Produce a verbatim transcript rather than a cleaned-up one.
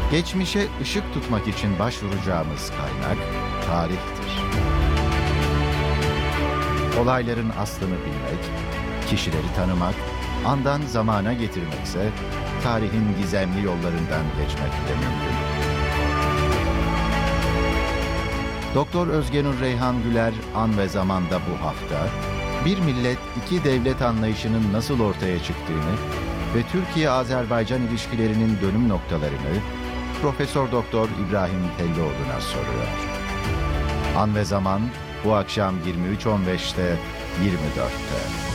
Geçmişe ışık tutmak için başvuracağımız kaynak tarihtir. Olayların aslını bilmek, kişileri tanımak, andan zamana getirmekse tarihin gizemli yollarından geçmekle mümkün. Doktor Özgenur Reyhan Güler, An ve Zaman'da bu hafta, bir millet iki devlet anlayışının nasıl ortaya çıktığını ve Türkiye-Azerbaycan ilişkilerinin dönüm noktalarını Profesör Doktor İbrahim Tellioğlu'na soruyor. An ve Zaman bu akşam yirmi üç on beşte yirmi dörtte.